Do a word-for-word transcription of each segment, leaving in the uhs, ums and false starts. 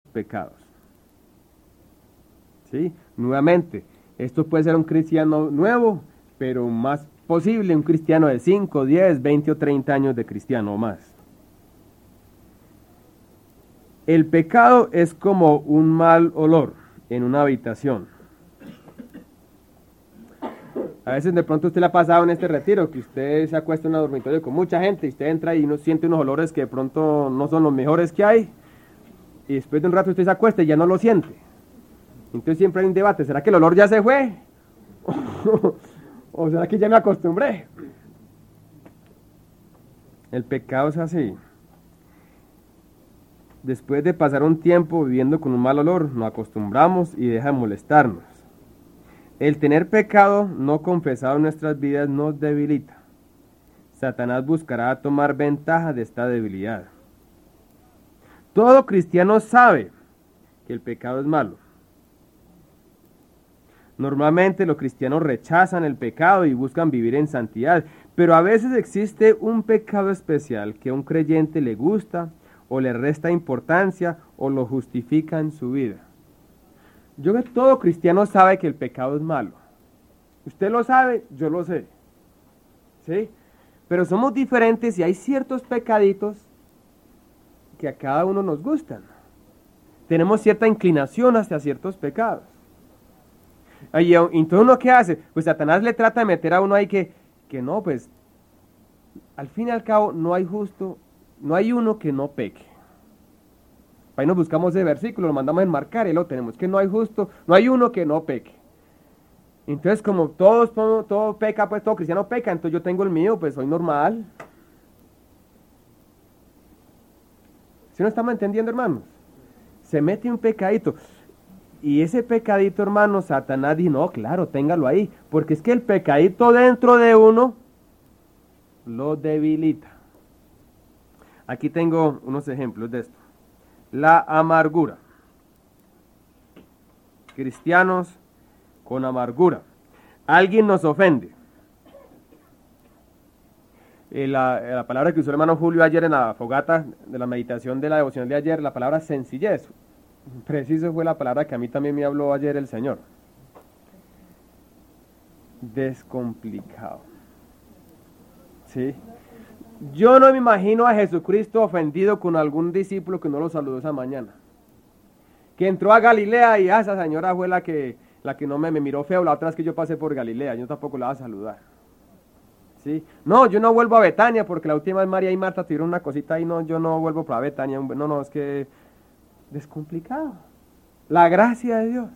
pecados. ¿Sí? Nuevamente, esto puede ser un cristiano nuevo, pero más posible un cristiano de cinco, diez, veinte o treinta años de cristiano o más. El pecado es como un mal olor en una habitación. A veces de pronto usted le ha pasado en este retiro que usted se acuesta en un dormitorio con mucha gente y usted entra y uno siente unos olores que de pronto no son los mejores que hay, y después de un rato usted se acuesta y ya no lo siente. Entonces siempre hay un debate: ¿será que el olor ya se fue? ¿O será que ya me acostumbré? El pecado es así. Después de pasar un tiempo viviendo con un mal olor, nos acostumbramos y deja de molestarnos. El tener pecado no confesado en nuestras vidas nos debilita. Satanás buscará tomar ventaja de esta debilidad. Todo cristiano sabe que el pecado es malo. Normalmente los cristianos rechazan el pecado y buscan vivir en santidad, pero a veces existe un pecado especial que a un creyente le gusta o le resta importancia o lo justifica en su vida. Yo creo que todo cristiano sabe que el pecado es malo. Usted lo sabe, yo lo sé. ¿Sí? Pero somos diferentes y hay ciertos pecaditos que a cada uno nos gustan. Tenemos cierta inclinación hacia ciertos pecados. Y entonces uno, ¿qué hace? Pues Satanás le trata de meter a uno ahí que, que no, pues al fin y al cabo no hay justo, no hay uno que no peque. Ahí nos buscamos ese versículo, lo mandamos a enmarcar y lo tenemos, que no hay justo, no hay uno que no peque. Entonces como todos, todo, todo peca, pues todo cristiano peca, entonces yo tengo el mío, pues soy normal. ¿Sí no estamos entendiendo, hermanos? Se mete un pecadito. Y ese pecadito, hermano, Satanás dice: no, claro, téngalo ahí, porque es que el pecadito dentro de uno lo debilita. Aquí tengo unos ejemplos de esto. La amargura. Cristianos con amargura. Alguien nos ofende. Eh, la, la palabra que usó el hermano Julio ayer en la fogata de la meditación de la devoción de ayer, la palabra sencillez. Preciso fue la palabra que a mí también me habló ayer el Señor. Descomplicado. ¿Sí? Yo no me imagino a Jesucristo ofendido con algún discípulo que no lo saludó esa mañana. Que entró a Galilea y ah, esa señora fue la que, la que no me, me miró feo la otra vez que yo pasé por Galilea. Yo tampoco la voy a saludar. ¿Sí? No, yo no vuelvo a Betania porque la última vez María y Marta tuvieron una cosita y no, yo no vuelvo para Betania. No, no, es que descomplicado. La gracia de Dios.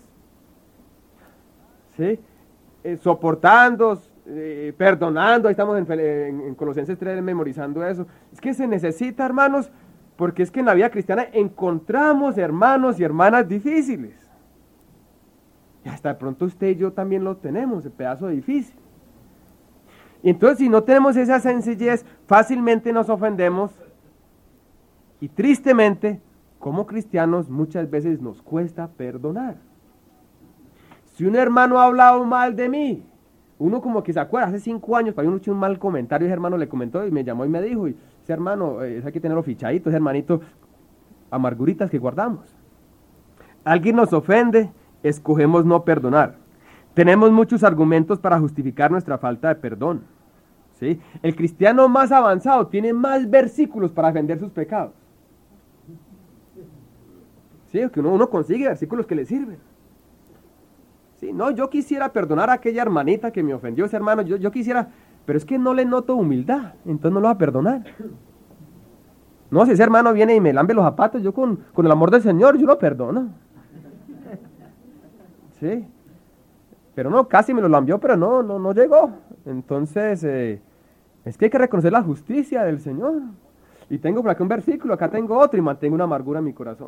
¿Sí? Eh, soportando, eh, perdonando. Ahí estamos en, en, en Colosenses tres memorizando eso. Es que se necesita, hermanos, porque es que en la vida cristiana encontramos hermanos y hermanas difíciles. Y hasta de pronto usted y yo también lo tenemos, el pedazo difícil. Y entonces si no tenemos esa sencillez, fácilmente nos ofendemos. Y tristemente, como cristianos, muchas veces nos cuesta perdonar. Si un hermano ha hablado mal de mí, uno como que se acuerda, hace cinco años, para uno hizo un mal comentario, ese hermano le comentó y me llamó y me dijo, y ese hermano, eh, hay que tenerlo fichadito, ese hermanito, amarguritas que guardamos. Alguien nos ofende, escogemos no perdonar. Tenemos muchos argumentos para justificar nuestra falta de perdón. ¿Sí? El cristiano más avanzado tiene más versículos para defender sus pecados. ¿Sí? Que uno, uno consigue versículos que le sirven. ¿Sí? No, yo quisiera perdonar a aquella hermanita que me ofendió, ese hermano, yo, yo quisiera, pero es que no le noto humildad, entonces no lo va a perdonar. No, si ese hermano viene y me lambe los zapatos, yo con, con el amor del Señor, yo lo perdono. ¿Sí? Pero no, casi me lo lambió, pero no, no, no llegó. Entonces, eh, es que hay que reconocer la justicia del Señor. Y tengo por acá un versículo, acá tengo otro, y mantengo una amargura en mi corazón.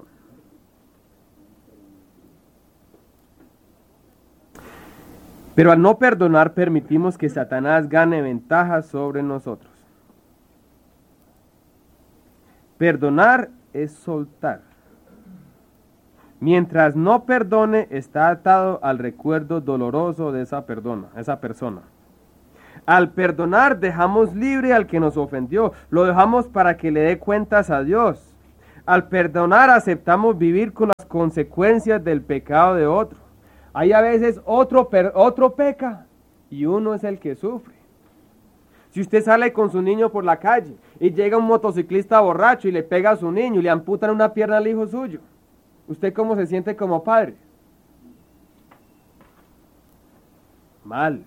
Pero al no perdonar, permitimos que Satanás gane ventaja sobre nosotros. Perdonar es soltar. Mientras no perdone, está atado al recuerdo doloroso de esa persona, esa persona. Al perdonar, dejamos libre al que nos ofendió, lo dejamos para que le dé cuentas a Dios. Al perdonar, aceptamos vivir con las consecuencias del pecado de otro. Hay a veces otro, per, otro peca y uno es el que sufre. Si usted sale con su niño por la calle y llega un motociclista borracho y le pega a su niño y le amputan una pierna al hijo suyo, ¿usted cómo se siente como padre? Mal.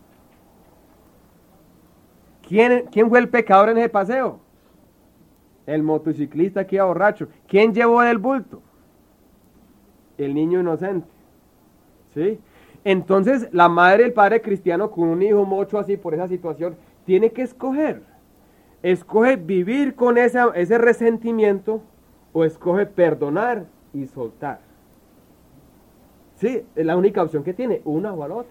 ¿Quién, ¿Quién fue el pecador en ese paseo? El motociclista que iba borracho. ¿Quién llevó el bulto? El niño inocente. ¿Sí? Entonces, la madre y el padre cristiano con un hijo mocho así por esa situación, tiene que escoger. Escoge vivir con ese, ese resentimiento o escoge perdonar y soltar. Sí, es la única opción que tiene, una o la otra.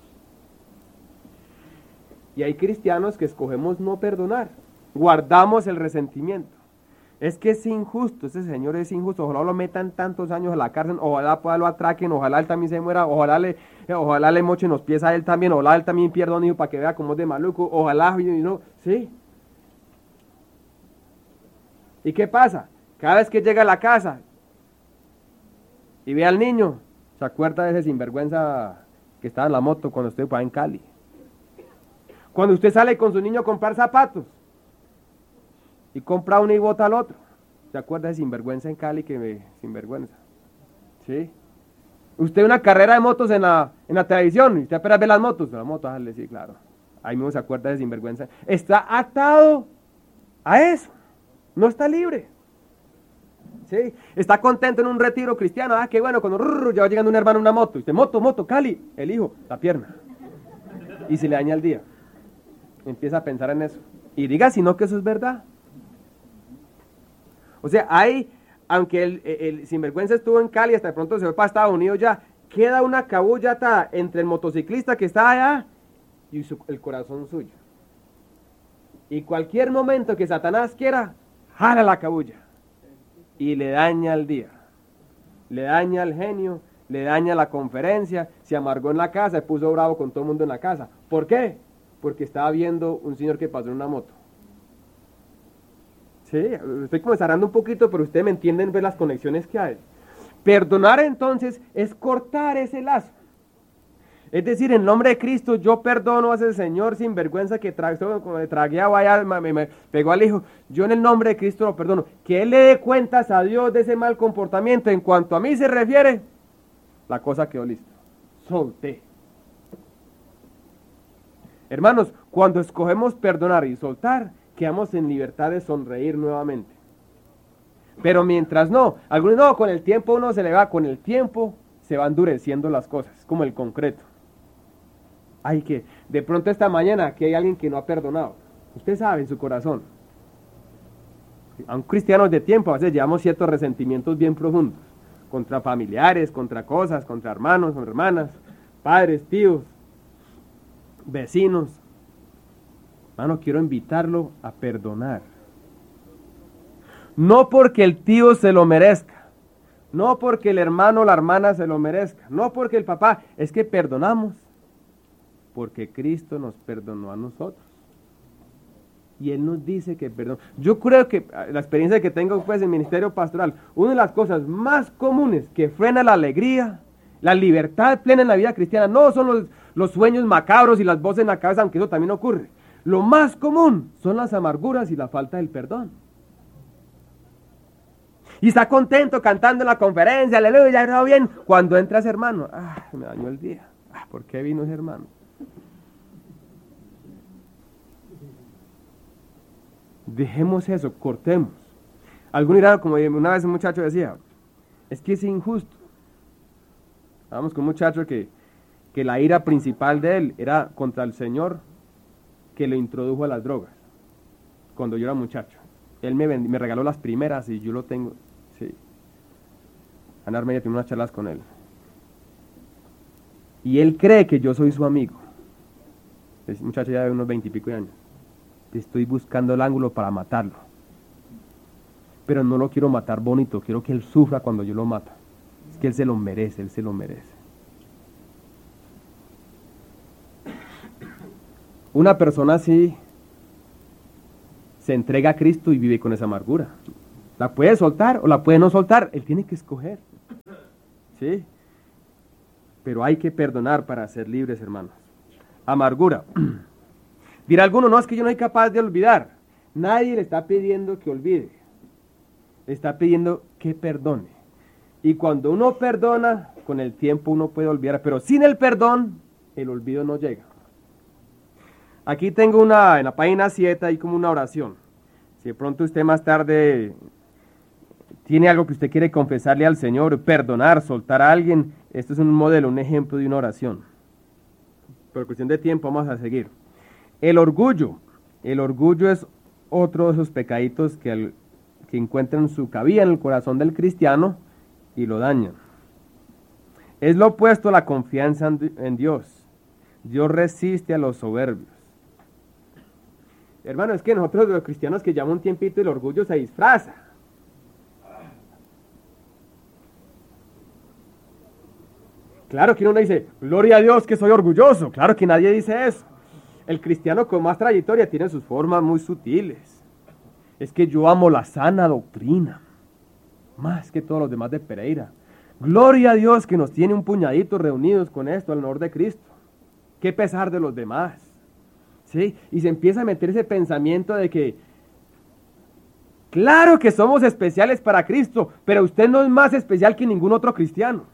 Y hay cristianos que escogemos no perdonar, guardamos el resentimiento. Es que es injusto, ese señor es injusto, ojalá lo metan tantos años a la cárcel, ojalá pues, lo atraquen, ojalá él también se muera, ojalá le, ojalá le mochen los pies a él también, ojalá él también pierda un hijo para que vea cómo es de maluco, ojalá, y no, sí. ¿Y qué pasa? Cada vez que llega a la casa y ve al niño, se acuerda de ese sinvergüenza que estaba en la moto cuando estuve por ahí en Cali. Cuando usted sale con su niño a comprar zapatos y compra uno y bota al otro, ¿se acuerda de sinvergüenza en Cali que me sinvergüenza? ¿Sí? Usted una carrera de motos en la, en la televisión y usted apenas ve las motos, la moto, dale, sí, claro. Ahí mismo se acuerda de sinvergüenza. Está atado a eso, no está libre. ¿Sí? Está contento en un retiro cristiano, ah, qué bueno, cuando rrr, ya va llegando un hermano en una moto, y usted, moto, moto, Cali, el hijo, la pierna, y se le daña el día. Empieza a pensar en eso. Y diga, si no, que eso es verdad. O sea, hay, aunque el, el, el sinvergüenza estuvo en Cali, hasta de pronto se fue para Estados Unidos ya, queda una cabulla atada entre el motociclista que está allá y su, el corazón suyo. Y cualquier momento que Satanás quiera, jala la cabulla. Y le daña el día. Le daña el genio, le daña la conferencia, se amargó en la casa, se puso bravo con todo el mundo en la casa. ¿Por qué? Porque estaba viendo un señor que pasó en una moto. Sí, estoy comenzando un poquito, pero ustedes me entienden ver las conexiones que hay. Perdonar entonces es cortar ese lazo. Es decir, en nombre de Cristo yo perdono a ese señor sin vergüenza que tra me tragué a vaya, me, me pegó al hijo. Yo en el nombre de Cristo lo perdono. Que él le dé cuentas a Dios de ese mal comportamiento. En cuanto a mí se refiere, la cosa quedó lista. Solté. Hermanos, cuando escogemos perdonar y soltar, quedamos en libertad de sonreír nuevamente. Pero mientras no, algunos no, con el tiempo uno se le va, con el tiempo se van endureciendo las cosas, como el concreto. Hay que, de pronto esta mañana aquí hay alguien que no ha perdonado. Usted sabe en su corazón. A un cristiano de tiempo a veces llevamos ciertos resentimientos bien profundos, contra familiares, contra cosas, contra hermanos, contra hermanas, padres, tíos, vecinos. Hermano, quiero invitarlo a perdonar. No porque el tío se lo merezca, no porque el hermano o la hermana se lo merezca, no porque el papá, es que perdonamos, porque Cristo nos perdonó a nosotros. Y Él nos dice que perdón. Yo creo que la experiencia que tengo pues en ministerio pastoral, una de las cosas más comunes que frena la alegría, la libertad plena en la vida cristiana, no son los, los sueños macabros y las voces en la cabeza, aunque eso también ocurre. Lo más común son las amarguras y la falta del perdón. Y está contento cantando en la conferencia, aleluya, ya bien. Cuando entra ese hermano, ah, me dañó el día. Ah, ¿por qué vino ese hermano? Dejemos eso, cortemos. Algún irá, como una vez un muchacho decía, es que es injusto. Vamos con un muchacho que, que la ira principal de él era contra el Señor que lo introdujo a las drogas, cuando yo era muchacho. Él me, me regaló las primeras y yo lo tengo, sí. Ana Armenia tiene unas charlas con él. Y él cree que yo soy su amigo. Es un muchacho ya de unos veintipico años. Estoy buscando el ángulo para matarlo. Pero no lo quiero matar bonito, quiero que él sufra cuando yo lo mata. Es que él se lo merece, él se lo merece. Una persona así se entrega a Cristo y vive con esa amargura. La puede soltar o la puede no soltar, él tiene que escoger. ¿sí? Pero hay que perdonar para ser libres, hermanos. Amargura. Dirá alguno, no, es que yo no soy capaz de olvidar. Nadie le está pidiendo que olvide. Le está pidiendo que perdone. Y cuando uno perdona, con el tiempo uno puede olvidar. Pero sin el perdón, el olvido no llega. Aquí tengo una, en la página siete, hay como una oración. Si de pronto usted más tarde tiene algo que usted quiere confesarle al Señor, perdonar, soltar a alguien, esto es un modelo, un ejemplo de una oración. Por cuestión de tiempo vamos a seguir. El orgullo. El orgullo es otro de esos pecaditos que, el, que encuentran su cabida en el corazón del cristiano y lo dañan. Es lo opuesto a la confianza en, en Dios. Dios resiste a los soberbios. Hermano, es que nosotros los cristianos que llevamos un tiempito el orgullo se disfraza. Claro que uno dice, gloria a Dios que soy orgulloso. Claro que nadie dice eso. El cristiano con más trayectoria tiene sus formas muy sutiles. Es que yo amo la sana doctrina, más que todos los demás de Pereira. Gloria a Dios que nos tiene un puñadito reunidos con esto, al honor de Cristo. Qué pesar de los demás. ¿Sí? Y se empieza a meter ese pensamiento de que, claro que somos especiales para Cristo, pero usted no es más especial que ningún otro cristiano.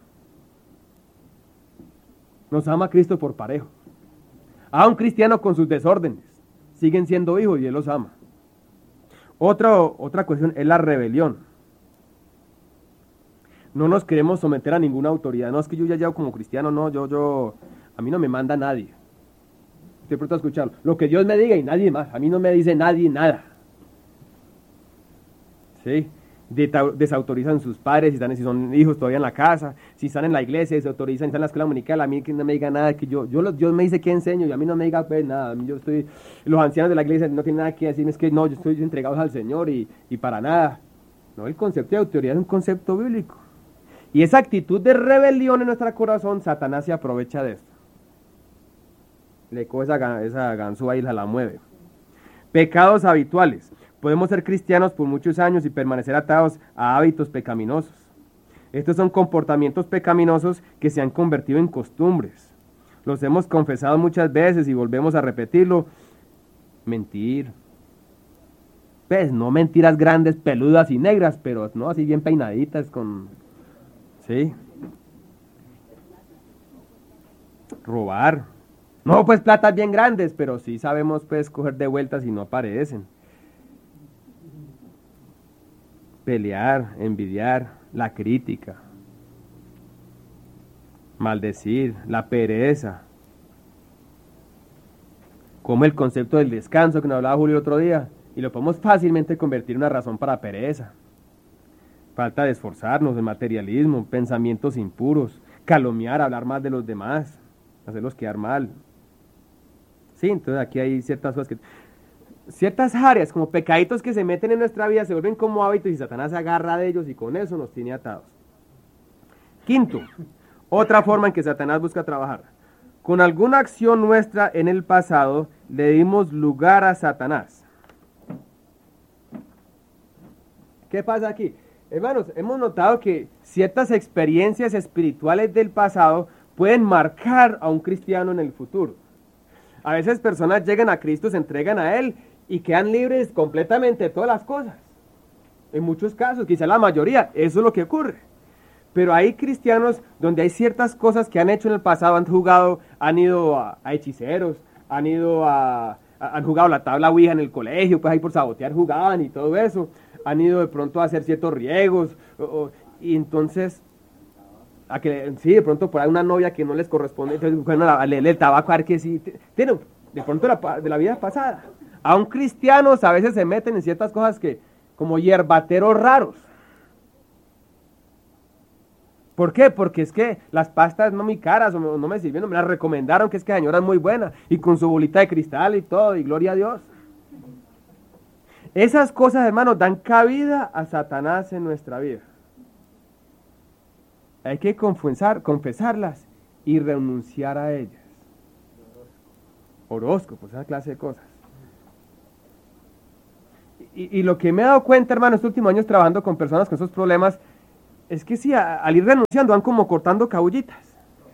Nos ama Cristo por parejo. A un cristiano con sus desórdenes, siguen siendo hijos y Él los ama. Otra, otra cuestión es la rebelión. No nos queremos someter a ninguna autoridad. No es que yo ya llevo como cristiano, no, yo, yo, a mí no me manda nadie. Estoy pronto a escucharlo. Lo que Dios me diga y nadie más. A mí no me dice nadie nada. ¿Sí? Desautorizan sus padres, si, están, si son hijos todavía en la casa, si están en la iglesia, desautorizan, si están en la escuela dominical, a mí que no me diga nada, que yo, yo Dios me dice qué enseño y a mí no me diga pues nada, a mí yo estoy, los ancianos de la iglesia no tienen nada que decirme, es que no, yo estoy entregado al Señor y, y para nada. No, el concepto de autoridad es un concepto bíblico. Y esa actitud de rebelión en nuestro corazón, Satanás se aprovecha de esto. Le coge esa, esa ganzúa y la mueve. Pecados habituales. Podemos ser cristianos por muchos años y permanecer atados a hábitos pecaminosos. Estos son comportamientos pecaminosos que se han convertido en costumbres. Los hemos confesado muchas veces y volvemos a repetirlo. Mentir. Pues no mentiras grandes, peludas y negras, pero no así bien peinaditas con... ¿Sí? Robar. No, pues platas bien grandes, pero sí sabemos pues coger de vueltas y no aparecen. Pelear, envidiar, la crítica, maldecir, la pereza, como el concepto del descanso que nos hablaba Julio el otro día, y lo podemos fácilmente convertir en una razón para pereza. Falta de esforzarnos, el materialismo, pensamientos impuros, calumniar, hablar mal de los demás, hacerlos quedar mal. Sí, entonces aquí hay ciertas cosas que... Ciertas áreas, como pecaditos que se meten en nuestra vida, se vuelven como hábitos y Satanás se agarra de ellos y con eso nos tiene atados. Quinto, otra forma en que Satanás busca trabajar. Con alguna acción nuestra en el pasado, le dimos lugar a Satanás. ¿Qué pasa aquí? Hermanos, hemos notado que ciertas experiencias espirituales del pasado pueden marcar a un cristiano en el futuro. A veces personas llegan a Cristo, se entregan a Él y quedan libres completamente de todas las cosas. En muchos casos, quizá la mayoría, eso es lo que ocurre. Pero hay cristianos donde hay ciertas cosas que han hecho en el pasado, han jugado, han ido a, a hechiceros, han ido a, a, han jugado la tabla ouija en el colegio, pues ahí por sabotear jugaban y todo eso, han ido de pronto a hacer ciertos riegos, o, o, y entonces, a que, sí, de pronto por ahí una novia que no les corresponde, entonces bueno, a leerle el tabaco a ver que sí, tiene, de pronto de la, de la vida pasada. Aún cristianos a veces se meten en ciertas cosas que, como hierbateros raros. ¿Por qué? Porque es que las pastas no muy caras, o no me sirvieron, me las recomendaron, que es que la señora es muy buena, y con su bolita de cristal y todo, y gloria a Dios. Esas cosas, hermanos, dan cabida a Satanás en nuestra vida. Hay que confesar, confesarlas y renunciar a ellas. Horóscopos, esa clase de cosas. Y, y lo que me he dado cuenta, hermano, estos últimos años trabajando con personas con esos problemas, es que sí, a, al ir renunciando van como cortando cabullitas.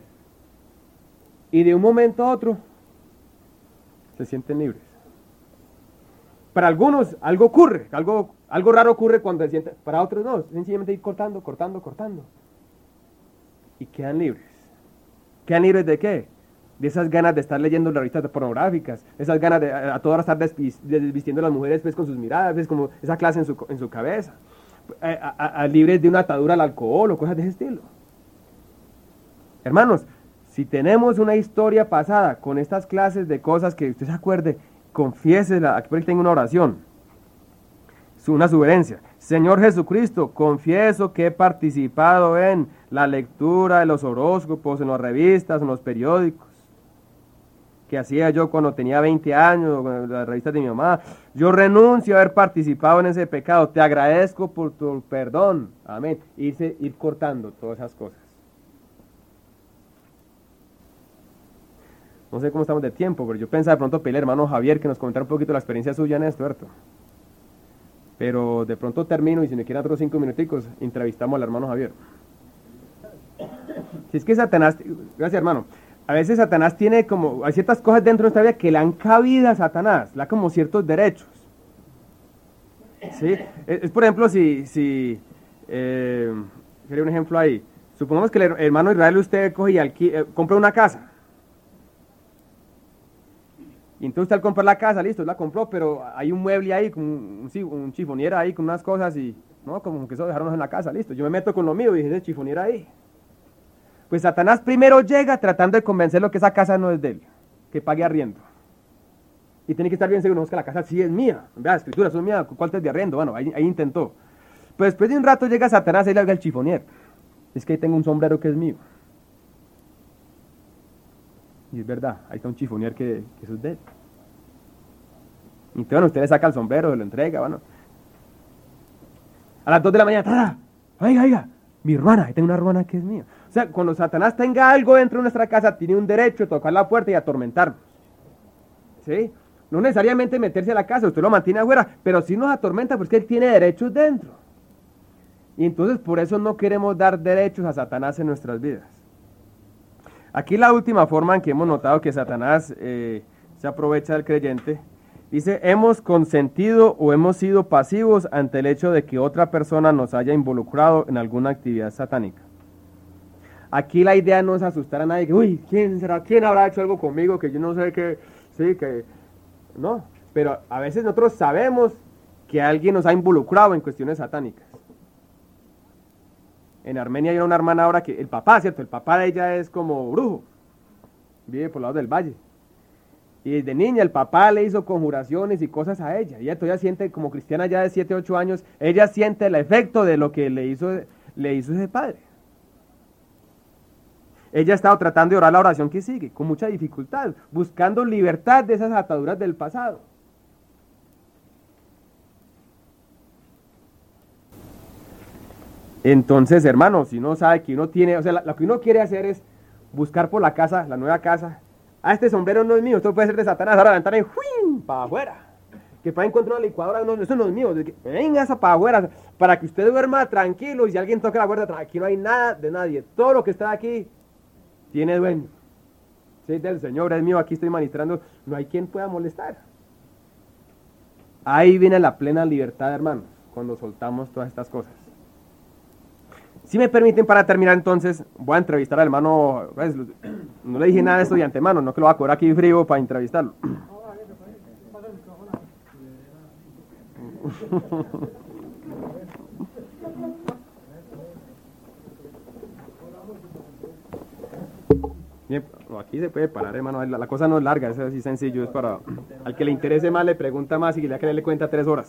Y de un momento a otro se sienten libres. Para algunos algo ocurre, algo, algo raro ocurre cuando se sienten, para otros no, sencillamente ir cortando, cortando, cortando. Y quedan libres. ¿Quedan libres de qué? De esas ganas de estar leyendo las revistas pornográficas, esas ganas de a, a toda hora estar desvistiendo a las mujeres pues, con sus miradas, pues, como esa clase en su, en su cabeza. A, a, a libres de una atadura al alcohol o cosas de ese estilo. Hermanos, si tenemos una historia pasada con estas clases de cosas que usted se acuerde, confiésela. Aquí por ahí tengo una oración, una sugerencia. Señor Jesucristo, confieso que he participado en la lectura de los horóscopos, en las revistas, en los periódicos, que hacía yo cuando tenía veinte años, en las revistas de mi mamá. Yo renuncio a haber participado en ese pecado. Te agradezco por tu perdón. Amén. Irse, ir cortando todas esas cosas. No sé cómo estamos de tiempo, pero yo pensaba de pronto pedirle al hermano Javier que nos comentara un poquito la experiencia suya en esto, ¿cierto? Pero de pronto termino y si me quieren otros cinco minuticos, entrevistamos al hermano Javier. Si es que Satanás, gracias hermano, a veces Satanás tiene como, hay ciertas cosas dentro de nuestra vida que le dan cabida a Satanás, le da como ciertos derechos. ¿Sí? Es, es por ejemplo, si, si eh, sería un ejemplo ahí, supongamos que el hermano Israel usted coge y alqui, eh, compra una casa. Y entonces usted al comprar la casa, listo, la compró, pero hay un mueble ahí, un, un, un chifoniera ahí con unas cosas y, no, como que eso dejaron en la casa, listo. Yo me meto con lo mío y dije, ese chifoniera ahí. Pues Satanás primero llega tratando de convencerlo que esa casa no es de él, que pague arriendo. Y tiene que estar bien seguro, no, es que la casa sí es mía, vea, la escritura son mía, ¿cuál es de arriendo? Bueno, ahí, ahí intentó. Pues después de un rato llega Satanás y le habla al chifonier. Es que ahí tengo un sombrero que es mío. Y es verdad, ahí está un chifonier que, que eso es de él. Y entonces, bueno, usted le saca el sombrero, se lo entrega, bueno. A las dos de la mañana, ¡tada! Oiga, oiga, mi hermana, ahí tengo una hermana que es mía. O sea, cuando Satanás tenga algo dentro de nuestra casa, tiene un derecho a tocar la puerta y atormentarnos. ¿Sí? No necesariamente meterse a la casa, usted lo mantiene afuera, pero sí nos atormenta porque él tiene derechos dentro. Y entonces por eso no queremos dar derechos a Satanás en nuestras vidas. Aquí la última forma en que hemos notado que Satanás eh, se aprovecha del creyente, dice, hemos consentido o hemos sido pasivos ante el hecho de que otra persona nos haya involucrado en alguna actividad satánica. Aquí la idea no es asustar a nadie, que, uy, ¿quién será? ¿Quién habrá hecho algo conmigo que yo no sé qué? Sí, que, no, pero a veces nosotros sabemos que alguien nos ha involucrado en cuestiones satánicas. En Armenia hay una hermana ahora que, el papá, ¿cierto? El papá de ella es como brujo, vive por lados del valle. Y desde niña el papá le hizo conjuraciones y cosas a ella. Y ella todavía siente, como cristiana ya de siete, ocho años, ella siente el efecto de lo que le hizo, le hizo ese padre. Ella ha estado tratando de orar la oración que sigue, con mucha dificultad, buscando libertad de esas ataduras del pasado. Entonces, hermano, si uno sabe que uno tiene, o sea, lo que uno quiere hacer es buscar por la casa, la nueva casa. Ah, este sombrero no es mío, esto puede ser de Satanás, ahora la ventana y ¡juin! Para afuera. Que para encontrar una licuadora, no, eso no es mío, venga esa para afuera, para que usted duerma tranquilo y si alguien toca la puerta, aquí no hay nada de nadie, todo lo que está aquí tiene dueño. Si es del Señor, es mío, aquí estoy ministrando, no hay quien pueda molestar. Ahí viene la plena libertad, hermanos, cuando soltamos todas estas cosas. Si me permiten, para terminar entonces, voy a entrevistar al hermano, pues, no le dije nada de esto de antemano, no que lo va a cobrar aquí frío para entrevistarlo. Bien, aquí se puede parar, hermano, la, la cosa no es larga, es así sencillo, es para, al que le interese más le pregunta más y que le que le cuenta tres horas.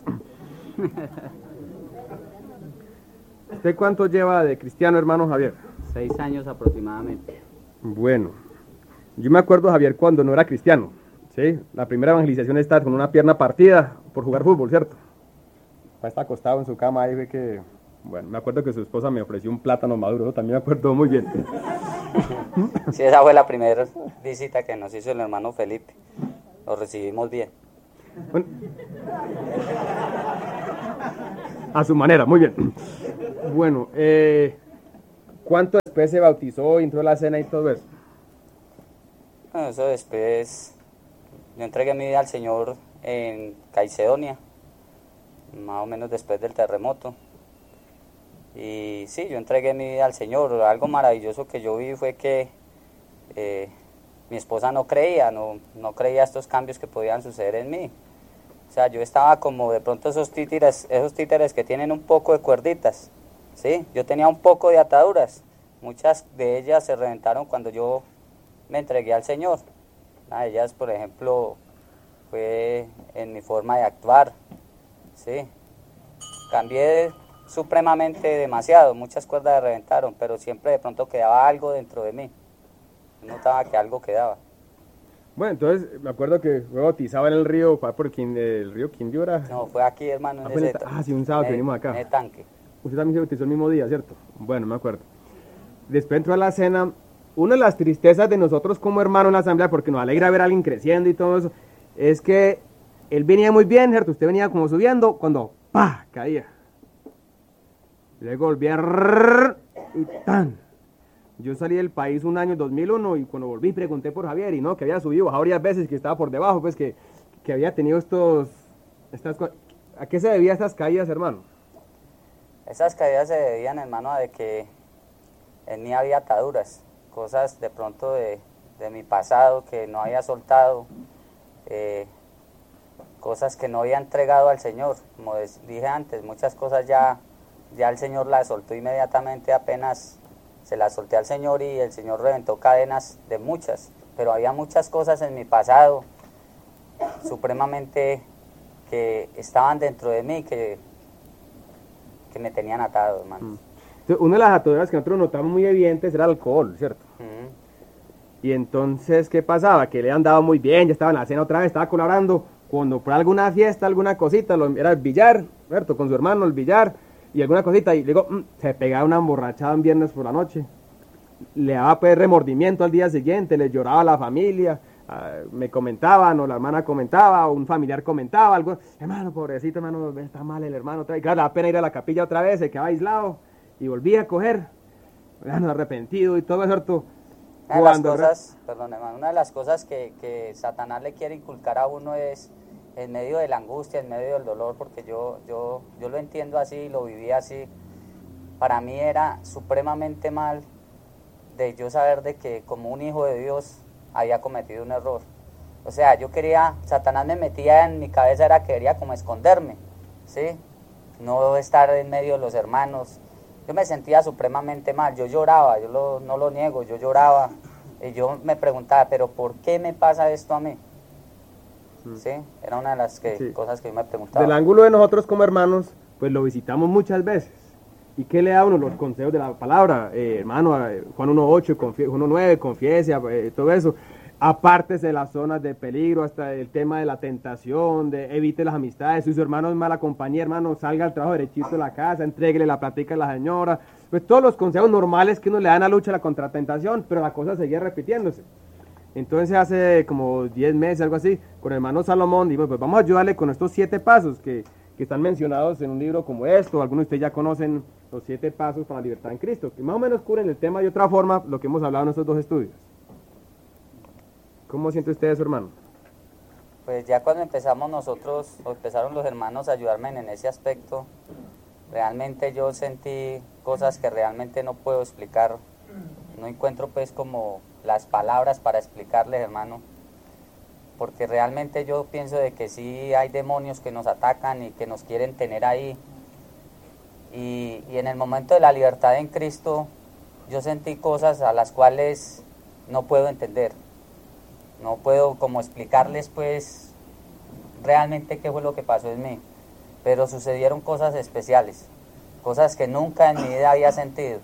¿Usted cuánto lleva de cristiano, hermano Javier? Seis años aproximadamente. Bueno, yo me acuerdo, Javier, cuando no era cristiano, ¿sí? La primera evangelización está con una pierna partida por jugar fútbol, ¿cierto? Está acostado en su cama, ahí ve que, bueno, me acuerdo que su esposa me ofreció un plátano maduro, también me acuerdo muy bien. Sí, esa fue la primera visita que nos hizo el hermano Felipe. Lo recibimos bien. Bueno, a su manera, muy bien. Bueno, eh, ¿cuánto después se bautizó, entró a la cena y todo eso? Bueno, eso después, yo entregué mi vida al Señor en Caicedonia, más o menos después del terremoto. Y sí, yo entregué mi vida al Señor. Algo maravilloso que yo vi fue que eh, mi esposa no creía, no, no creía estos cambios que podían suceder en mí. O sea, yo estaba como de pronto esos títeres, esos títeres que tienen un poco de cuerditas, ¿sí? Yo tenía un poco de ataduras. Muchas de ellas se reventaron cuando yo me entregué al Señor. Una de ellas, por ejemplo, fue en mi forma de actuar, ¿sí? Cambié supremamente demasiado, muchas cuerdas se reventaron, pero siempre de pronto quedaba algo dentro de mí. Yo notaba que algo quedaba. Bueno, entonces me acuerdo que fue bautizado en el río, ¿cuál por quién, el río Quindío era? No, fue aquí, hermano, en ah, ese, ah, sí, un sábado que en, venimos acá. en el tanque. Usted también se bautizó el mismo día, ¿cierto? Bueno, me acuerdo. Después entró a la cena. Una de las tristezas de nosotros como hermanos en la asamblea, porque nos alegra ver a alguien creciendo y todo eso, es que él venía muy bien, ¿cierto? Usted venía como subiendo, cuando ¡pah! Caía. Luego volvía y ¡tan! Yo salí del país un año, dos mil uno, y cuando volví pregunté por Javier, y no, que había subido, bajado varias veces, que estaba por debajo, pues que, que había tenido estos, estas cosas. ¿A qué se debía estas caídas, hermano? Esas caídas se debían, hermano, a de que en mí había ataduras, cosas de pronto de, de mi pasado que no había soltado, eh, cosas que no había entregado al Señor. Como dije antes, muchas cosas ya, ya el Señor las soltó inmediatamente, apenas se las solté al Señor, y el Señor reventó cadenas de muchas, pero había muchas cosas en mi pasado supremamente que estaban dentro de mí que, que me tenían atado, hermano. Mm. Entonces, una de las ataduras que nosotros notamos muy evidentes era el alcohol, ¿cierto? Mm. Y entonces, ¿qué pasaba? Que le andaba muy bien, ya estaba en la cena otra vez, estaba colaborando, cuando por alguna fiesta, alguna cosita, lo, era el billar, ¿cierto? Con su hermano, el billar, y alguna cosita, y luego mmm, se pegaba una emborrachada un viernes por la noche, le daba pues remordimiento al día siguiente, le lloraba a la familia, uh, me comentaban, o la hermana comentaba, o un familiar comentaba, algo, hermano, pobrecito, hermano, está mal el hermano, otra vez. Claro, le daba pena ir a la capilla otra vez, se quedaba aislado, y volvía a coger, hermano, arrepentido y todo eso, ¿cierto? Una de las cosas, perdón, hermano, una de las cosas que, que Satanás le quiere inculcar a uno es, en medio de la angustia, en medio del dolor, porque yo, yo, yo lo entiendo así, lo viví así. Para mí era supremamente mal de yo saber de que como un hijo de Dios había cometido un error. O sea, yo quería, Satanás me metía en mi cabeza, era que quería como esconderme, ¿sí? No estar en medio de los hermanos. Yo me sentía supremamente mal, yo lloraba, yo lo, no lo niego, yo lloraba. Y yo me preguntaba, ¿pero por qué me pasa esto a mí? Sí, era una de las que, sí. cosas que yo me preguntaba. Del ángulo de nosotros como hermanos, pues lo visitamos muchas veces. ¿Y qué le da a uno? Los consejos de la palabra, eh, hermano, eh, Juan uno ocho, Juan uno nueve, confiese, eh, todo eso. Apártese de las zonas de peligro, hasta el tema de la tentación, de evite las amistades. Si su hermano es mala compañía, hermano, salga al trabajo derechito de la casa, entréguele la plática a la señora. Pues todos los consejos normales que uno le dan a lucha contra la tentación, pero la cosa seguía repitiéndose. Entonces hace como diez meses, algo así, con el hermano Salomón, dijimos, pues vamos a ayudarle con estos siete pasos que, que están mencionados en un libro como esto. Algunos de ustedes ya conocen los siete pasos para la libertad en Cristo, que más o menos cubren el tema de otra forma, lo que hemos hablado en estos dos estudios. ¿Cómo siente usted eso, hermano? Pues ya cuando empezamos nosotros, o empezaron los hermanos a ayudarme en ese aspecto, realmente yo sentí cosas que realmente no puedo explicar. No encuentro pues como las palabras para explicarles, hermano, porque realmente yo pienso de que sí hay demonios que nos atacan y que nos quieren tener ahí, y, y en el momento de la libertad en Cristo yo sentí cosas a las cuales no puedo entender, no puedo como explicarles pues realmente qué fue lo que pasó en mí, pero sucedieron cosas especiales, cosas que nunca en mi vida había sentido.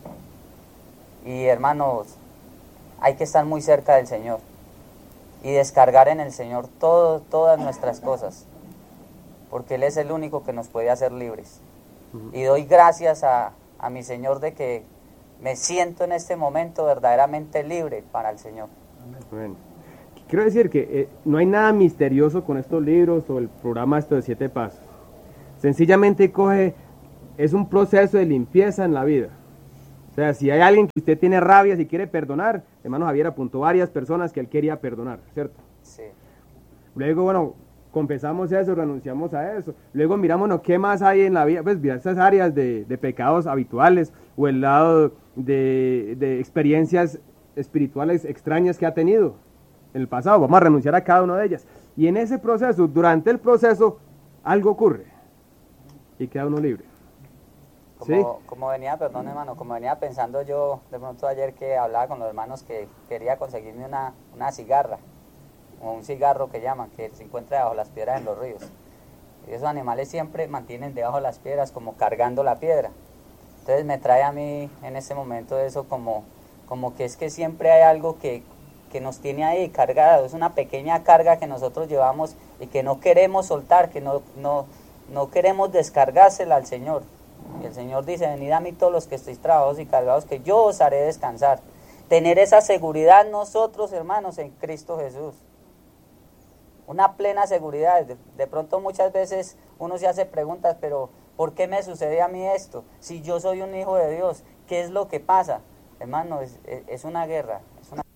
Y hermanos, hay que estar muy cerca del Señor y descargar en el Señor todo, todas nuestras cosas, porque Él es el único que nos puede hacer libres. Uh-huh. Y doy gracias a, a mi Señor de que me siento en este momento verdaderamente libre para el Señor. Bueno, quiero decir que eh, no hay nada misterioso con estos libros o el programa esto de siete pasos. Sencillamente coge es un proceso de limpieza en la vida. O sea, si hay alguien que usted tiene rabia, si quiere perdonar, hermano Javier apuntó varias personas que él quería perdonar, ¿cierto? Sí. Luego, bueno, confesamos eso, renunciamos a eso. Luego miramos, ¿no? ¿Qué más hay en la vida? Pues mira, esas áreas de, de pecados habituales o el lado de, de experiencias espirituales extrañas que ha tenido en el pasado. Vamos a renunciar a cada una de ellas. Y en ese proceso, durante el proceso, algo ocurre y queda uno libre. Como, ¿Sí? como venía, perdón hermano, como venía pensando yo de pronto ayer que hablaba con los hermanos que quería conseguirme una, una cigarra, o un cigarro que llaman, que se encuentra debajo de las piedras en los ríos. Y esos animales siempre mantienen debajo de las piedras como cargando la piedra. Entonces me trae a mí en ese momento eso como, como que es que siempre hay algo que, que nos tiene ahí cargado, es una pequeña carga que nosotros llevamos y que no queremos soltar, que no, no, no queremos descargársela al Señor. Y el Señor dice, venid a mí todos los que estéis trabajados y cargados, que yo os haré descansar. Tener esa seguridad nosotros, hermanos, en Cristo Jesús. Una plena seguridad. De, de pronto muchas veces uno se hace preguntas, pero ¿por qué me sucede a mí esto? Si yo soy un hijo de Dios, ¿qué es lo que pasa? Hermano, es, es, es una guerra. Es una...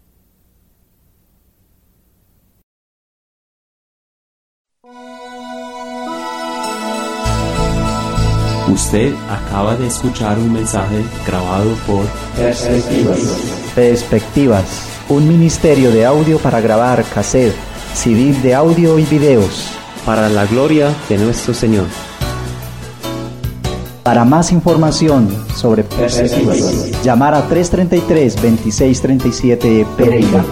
Usted acaba de escuchar un mensaje grabado por Perspectivas. Perspectivas, un ministerio de audio para grabar cassette, C D de audio y videos. para la gloria de nuestro Señor. Para más información sobre Perspectivas, llamar a tres treinta y tres, veintiséis treinta y siete Pereira.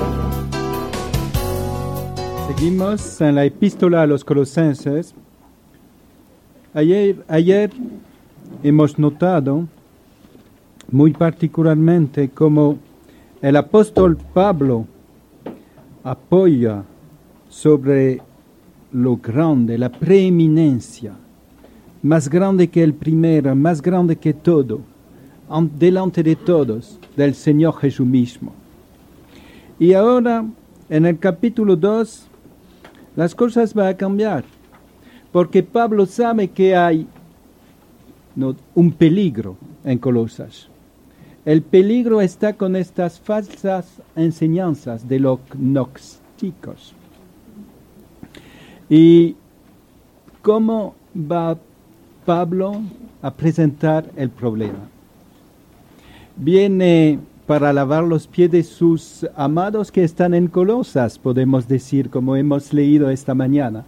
Seguimos en la epístola a los Colosenses. Ayer, ayer hemos notado muy particularmente cómo el apóstol Pablo apoya sobre lo grande, la preeminencia, más grande que el primero, más grande que todo, delante de todos, del Señor Jesús mismo. Y ahora, en el capítulo dos, las cosas van a cambiar, porque Pablo sabe que hay no, un peligro en Colosas. El peligro está con estas falsas enseñanzas de los gnósticos. ¿Y cómo va Pablo a presentar el problema? Viene para lavar los pies de sus amados que están en Colosas, podemos decir, como hemos leído esta mañana.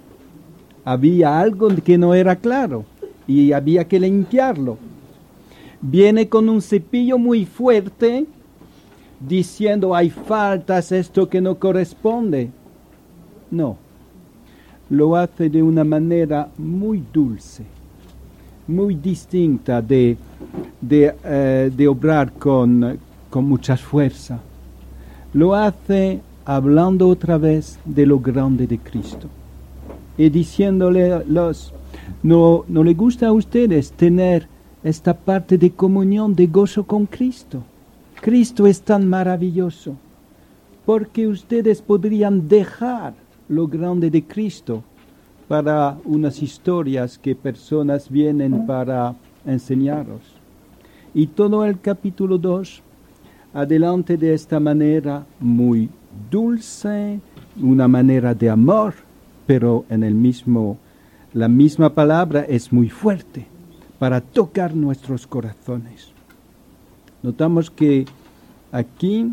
Había algo que no era claro y había que limpiarlo. Viene con un cepillo muy fuerte, diciendo hay faltas, esto que no corresponde. No, lo hace de una manera muy dulce, muy distinta de, de, uh, de obrar con, con mucha fuerza. Lo hace hablando otra vez de lo grande de Cristo y diciéndole los, no, no le gusta a ustedes tener esta parte de comunión, de gozo con Cristo. Cristo es tan maravilloso, porque ustedes podrían dejar lo grande de Cristo para unas historias que personas vienen para enseñaros. Y todo el capítulo dos, adelante de esta manera muy dulce, una manera de amor, pero en el mismo, la misma palabra es muy fuerte, para tocar nuestros corazones. Notamos que aquí,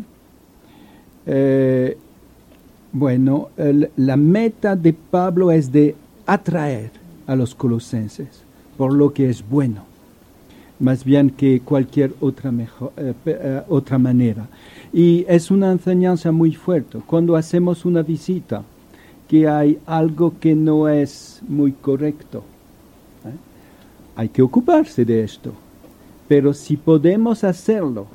eh, bueno, el, la meta de Pablo es de atraer a los colosenses por lo que es bueno, más bien que cualquier otra, mejor, eh, eh, otra manera. Y es una enseñanza muy fuerte. Cuando hacemos una visita, que hay algo que no es muy correcto, hay que ocuparse de esto, pero si podemos hacerlo,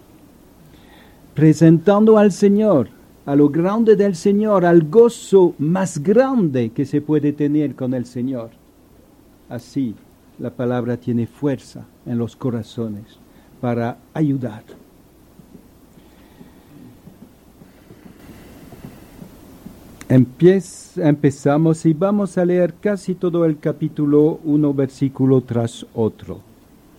presentando al Señor, a lo grande del Señor, al gozo más grande que se puede tener con el Señor, así la palabra tiene fuerza en los corazones para ayudar. Empiez, empezamos y vamos a leer casi todo el capítulo, uno versículo tras otro.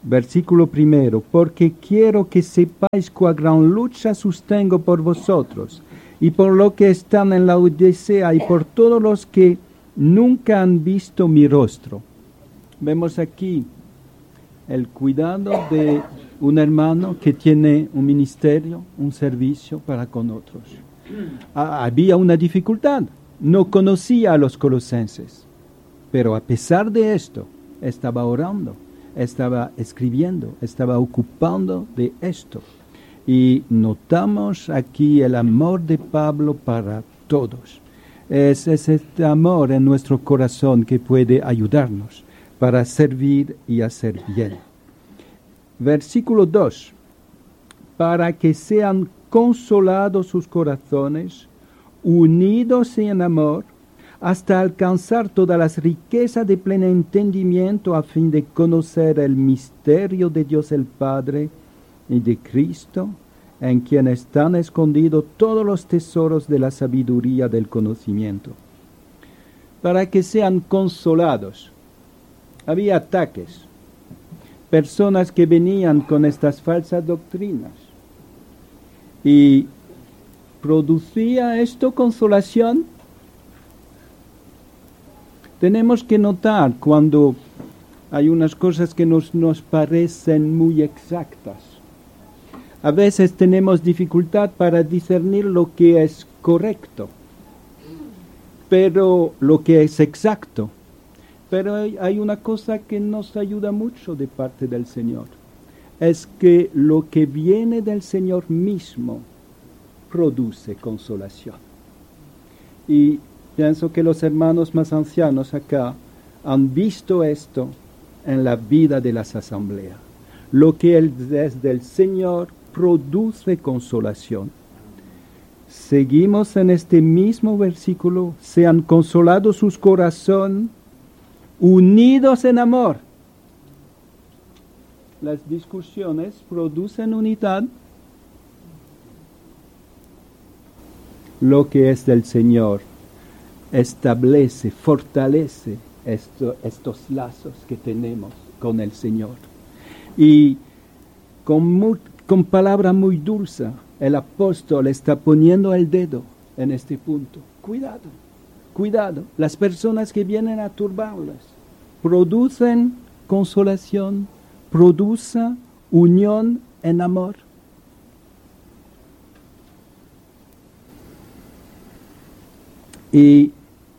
Versículo primero, porque quiero que sepáis cuán gran lucha sostengo por vosotros, y por los que están en la Odisea, y por todos los que nunca han visto mi rostro. Vemos aquí el cuidado de un hermano que tiene un ministerio, un servicio para con otros. Ah, había una dificultad, no conocía a los colosenses, pero a pesar de esto, estaba orando, estaba escribiendo, estaba ocupando de esto. Y notamos aquí el amor de Pablo para todos. Es, es este amor en nuestro corazón que puede ayudarnos para servir y hacer bien. Versículo dos. Para que sean consolados sus corazones, unidos en amor, hasta alcanzar todas las riquezas de pleno entendimiento a fin de conocer el misterio de Dios el Padre y de Cristo, en quien están escondidos todos los tesoros de la sabiduría del conocimiento. Para que sean consolados. Había ataques, personas que venían con estas falsas doctrinas. ¿Y producía esto consolación? Tenemos que notar cuando hay unas cosas que nos, nos parecen muy exactas. A veces tenemos dificultad para discernir lo que es correcto, pero lo que es exacto. Pero hay, hay una cosa que nos ayuda mucho de parte del Señor. Es que lo que viene del Señor mismo produce consolación. Y pienso que los hermanos más ancianos acá han visto esto en la vida de las asambleas. Lo que es del Señor produce consolación. Seguimos en este mismo versículo. Sean consolados sus corazones, unidos en amor. Las discusiones producen unidad. Lo que es del Señor establece, fortalece esto, estos lazos que tenemos con el Señor. Y con, muy, con palabra muy dulce, el apóstol está poniendo el dedo en este punto. Cuidado, cuidado. Las personas que vienen a turbarlas producen consolación, producen unión en amor. Y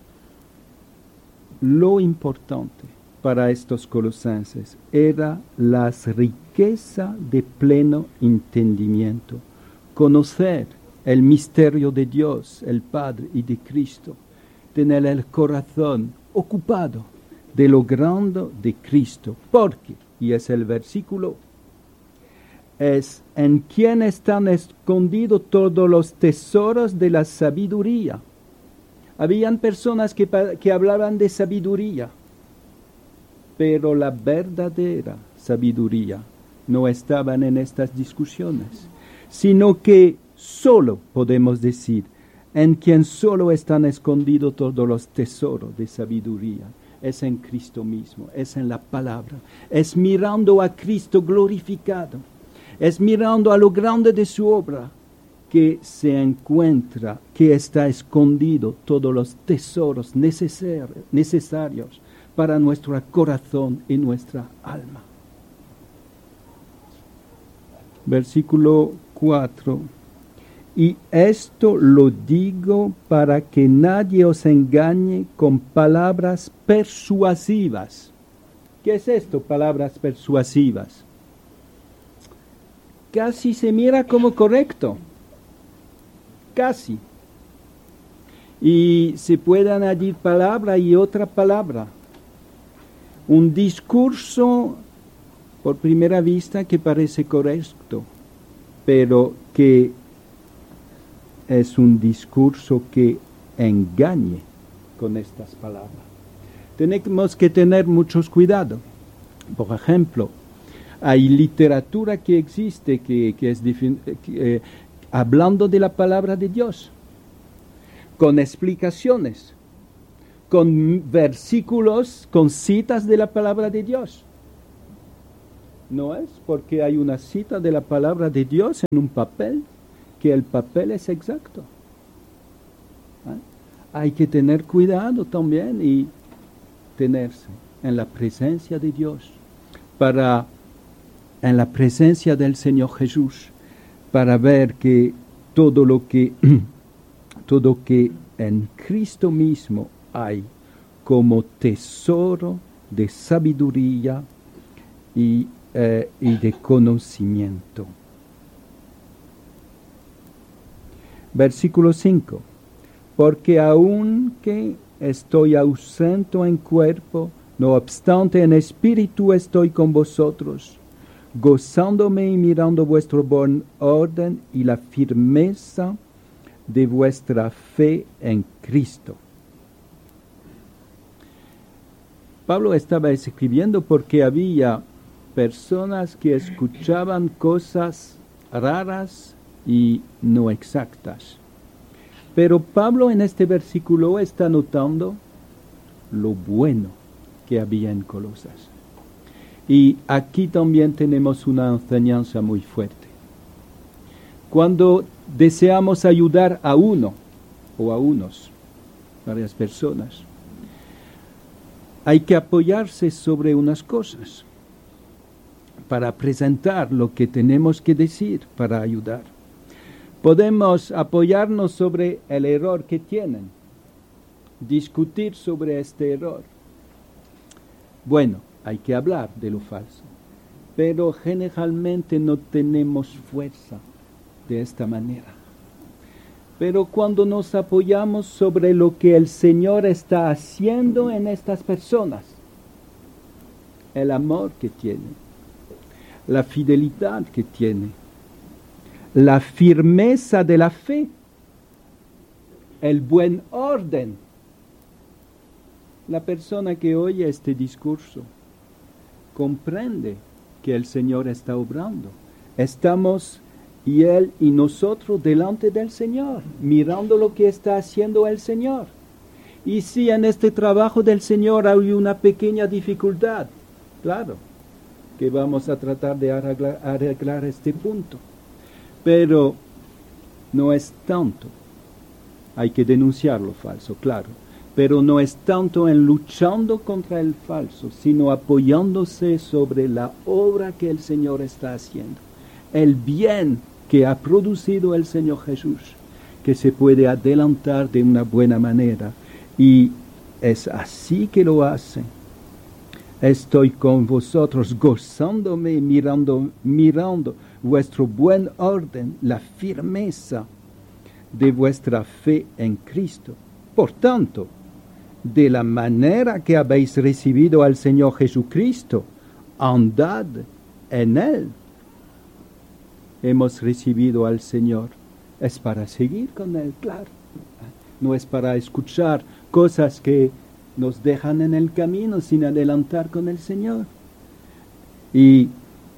lo importante para estos colosenses era la riqueza de pleno entendimiento, conocer el misterio de Dios, el Padre y de Cristo, tener el corazón ocupado de lo grande de Cristo, porque, y es el versículo, es en quien están escondidos todos los tesoros de la sabiduría. Habían personas que, que hablaban de sabiduría, pero la verdadera sabiduría no estaban en estas discusiones, sino que solo podemos decir, en quien solo están escondidos todos los tesoros de sabiduría, es en Cristo mismo, es en la palabra, es mirando a Cristo glorificado, es mirando a lo grande de su obra, que se encuentra, que está escondido todos los tesoros necesar, necesarios para nuestro corazón y nuestra alma. Versículo cuatro. Y esto lo digo para que nadie os engañe con palabras persuasivas. ¿Qué es esto, palabras persuasivas? Casi se mira como correcto. Casi. Y se puede añadir palabra y otra palabra. Un discurso, por primera vista, que parece correcto, pero que es un discurso que engañe con estas palabras. Tenemos que tener muchos cuidados. Por ejemplo, hay literatura que existe que, que es que, eh, hablando de la palabra de Dios, con explicaciones, con versículos, con citas de la palabra de Dios. no es porque hay una cita de la palabra de Dios en un papel, que el papel es exacto. ¿Eh? Hay que tener cuidado también y tenerse en la presencia de Dios, para, en la presencia del Señor Jesús, para ver que todo lo que, todo que en Cristo mismo hay como tesoro de sabiduría y, eh, y de conocimiento. Versículo cinco. Porque aunque estoy ausente en cuerpo, no obstante en espíritu estoy con vosotros, gozándome y mirando vuestro buen orden y la firmeza de vuestra fe en Cristo. Pablo estaba escribiendo porque había personas que escuchaban cosas raras y no exactas. Pero Pablo en este versículo está notando lo bueno que había en Colosas. Y aquí también tenemos una enseñanza muy fuerte. Cuando deseamos ayudar a uno o a unos, varias personas, hay que apoyarse sobre unas cosas para presentar lo que tenemos que decir para ayudar. Podemos apoyarnos sobre el error que tienen, discutir sobre este error. Bueno, hay que hablar de lo falso, pero generalmente no tenemos fuerza de esta manera. Pero cuando nos apoyamos sobre lo que el Señor está haciendo en estas personas, el amor que tiene, la fidelidad que tiene, la firmeza de la fe, el buen orden, la persona que oye este discurso comprende que el Señor está obrando. Estamos y Él y nosotros delante del Señor, mirando lo que está haciendo el Señor. Y si en este trabajo del Señor hay una pequeña dificultad, claro, que vamos a tratar de arreglar, arreglar este punto. Pero no es tanto, hay que denunciar lo falso, claro, pero no es tanto en luchando contra el falso, sino apoyándose sobre la obra que el Señor está haciendo, el bien que ha producido el Señor Jesús, que se puede adelantar de una buena manera, y es así que lo hace. Estoy con vosotros gozándome, mirando, mirando vuestro buen orden, la firmeza de vuestra fe en Cristo. Por tanto, de la manera que habéis recibido al Señor Jesucristo, andad en Él. Hemos recibido al Señor, es para seguir con Él, claro. No es para escuchar cosas que nos dejan en el camino sin adelantar con el Señor. Y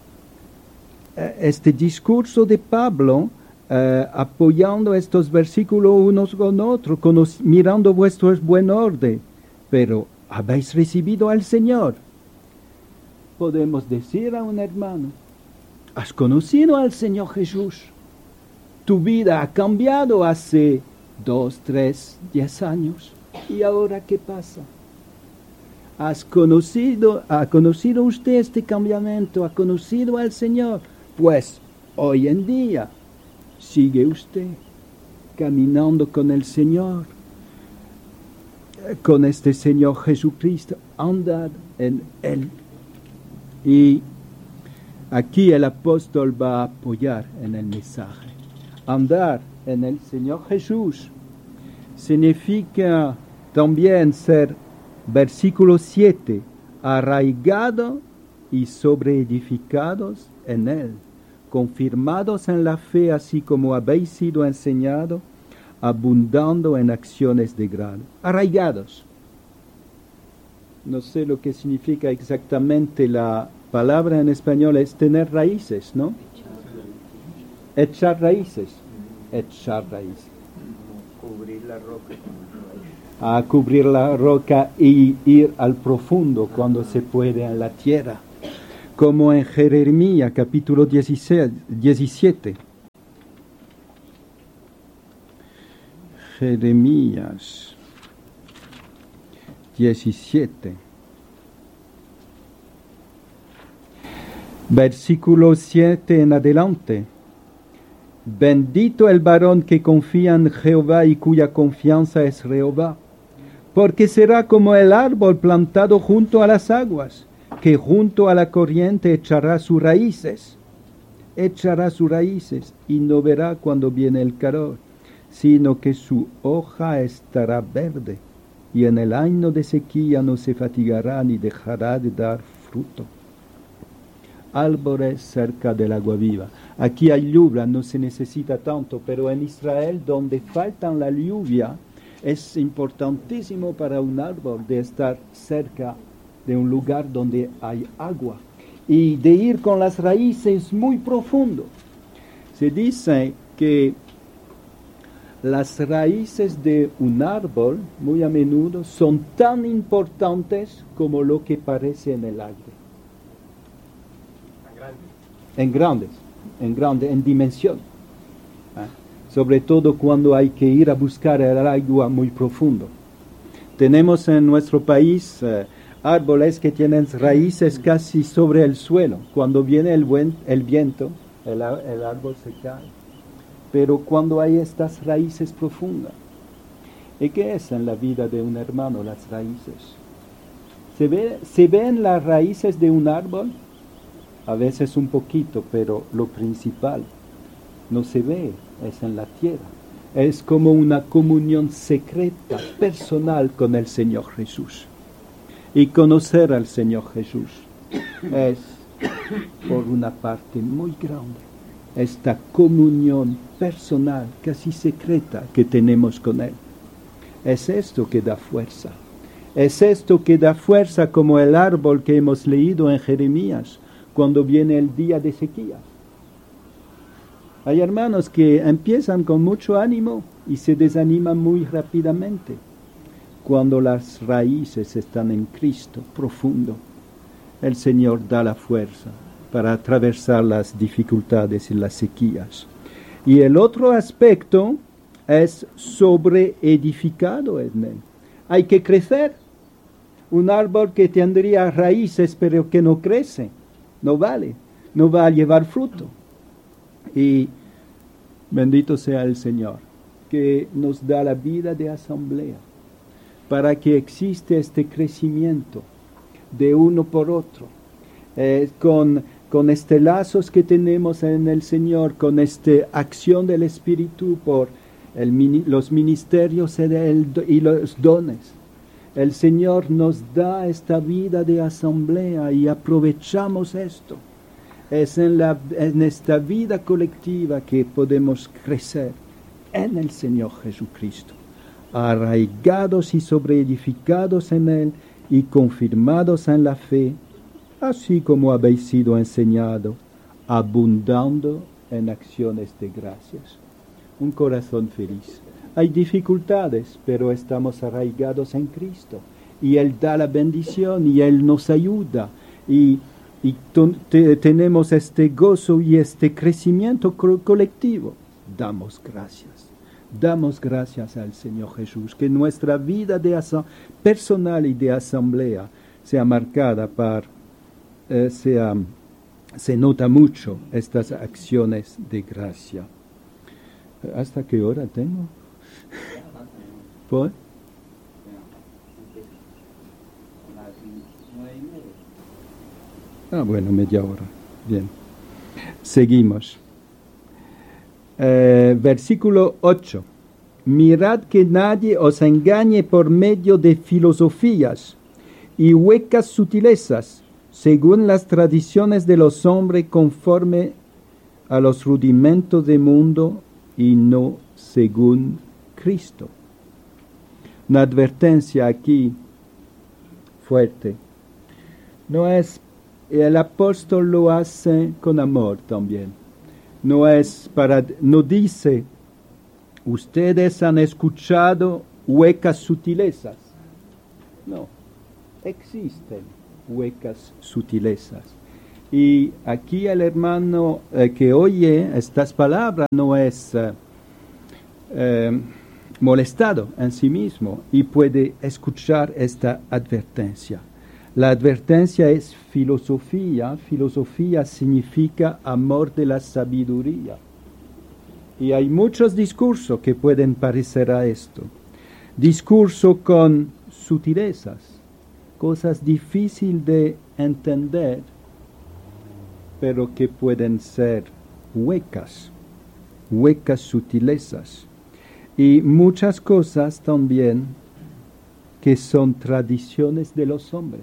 este discurso de Pablo, eh, apoyando estos versículos unos con otros, mirando vuestro buen orden, pero habéis recibido al Señor. Podemos decir a un hermano, has conocido al Señor Jesús, tu vida ha cambiado hace dos, tres, diez años. ¿Y ahora qué pasa? ¿Has conocido, ha conocido usted este cambiamiento? ¿Ha conocido al Señor? Pues hoy en día sigue usted caminando con el Señor, con este Señor Jesucristo. Andad en Él. Y aquí el apóstol va a apoyar en el mensaje. Andar en el Señor Jesús significa también ser, versículo siete, arraigado y sobreedificados en Él, confirmados en la fe así como habéis sido enseñados, abundando en acciones de grado. Arraigados. No sé lo que significa exactamente la palabra en español, es tener raíces, ¿no? Echar raíces. Echar raíces. Cubrir la roca. A cubrir la roca y ir al profundo cuando se puede en la tierra. como en Jeremías capítulo diecisiete. Jeremías diecisiete. Versículo siete en adelante. Bendito el varón que confía en Jehová y cuya confianza es Jehová, porque será como el árbol plantado junto a las aguas, que junto a la corriente echará sus raíces, echará sus raíces y no verá cuando viene el calor, sino que su hoja estará verde, y en el año de sequía no se fatigará ni dejará de dar fruto. Árboles cerca del agua viva. Aquí hay lluvia, no se necesita tanto, pero en Israel, donde falta la lluvia, es importantísimo para un árbol de estar cerca de un lugar donde hay agua y de ir con las raíces muy profundo. Se dice que las raíces de un árbol muy a menudo son tan importantes como lo que parece en el aire. En grandes, en grandes, en dimensión. ¿Eh? Sobre todo cuando hay que ir a buscar el agua muy profundo. Tenemos en nuestro país eh, árboles que tienen raíces casi sobre el suelo. Cuando viene el, buen, el viento, el, el árbol se cae. Pero cuando hay estas raíces profundas, ¿y qué es en la vida de un hermano las raíces? ¿Se ve, se ven las raíces de un árbol? A veces un poquito, pero lo principal no se ve, es en la tierra. Es como una comunión secreta, personal con el Señor Jesús. Y conocer al Señor Jesús es, por una parte muy grande, esta comunión personal, casi secreta, que tenemos con Él. Es esto que da fuerza. Es esto que da fuerza como el árbol que hemos leído en Jeremías, cuando viene el día de sequía. Hay hermanos que empiezan con mucho ánimo y se desaniman muy rápidamente. Cuando las raíces están en Cristo profundo, el Señor da la fuerza para atravesar las dificultades y las sequías. Y el otro aspecto es sobreedificado en él. Hay que crecer. Un árbol que tendría raíces pero que no crece, no vale, no va a llevar fruto. Y bendito sea el Señor, que nos da la vida de asamblea, para que existe este crecimiento de uno por otro, eh, con, con este lazos que tenemos en el Señor, con esta acción del Espíritu por el, los ministerios y los dones. El Señor nos da esta vida de asamblea y aprovechamos esto. Es en, la, en esta vida colectiva que podemos crecer en el Señor Jesucristo, arraigados y sobreedificados en Él y confirmados en la fe, así como habéis sido enseñados, abundando en acciones de gracias. Un corazón feliz. Hay dificultades, pero estamos arraigados en Cristo. Y Él da la bendición y Él nos ayuda. Y, y te, tenemos este gozo y este crecimiento co- colectivo. Damos gracias. Damos gracias al Señor Jesús. Que nuestra vida de asa- personal y de asamblea sea marcada por, eh, sea, se nota mucho estas acciones de gracia. ¿Hasta qué hora tengo? ¿Por? Ah, bueno, media hora. Bien. Seguimos. Eh, versículo ocho. Mirad que nadie os engañe por medio de filosofías y huecas sutilezas, según las tradiciones de los hombres, conforme a los rudimentos del mundo y no según Cristo. Una advertencia aquí fuerte. No es, el apóstol lo hace con amor también. No es para, no dice, ustedes han escuchado huecas sutilezas. No, existen huecas sutilezas. Y aquí el hermano eh, que oye estas palabras no es eh, eh, molestado en sí mismo y puede escuchar esta advertencia. La advertencia es filosofía. Filosofía significa amor de la sabiduría. Y hay muchos discursos que pueden parecer a esto. Discurso con sutilezas, cosas difíciles de entender, pero que pueden ser huecas, huecas sutilezas. Y muchas cosas también que son tradiciones de los hombres.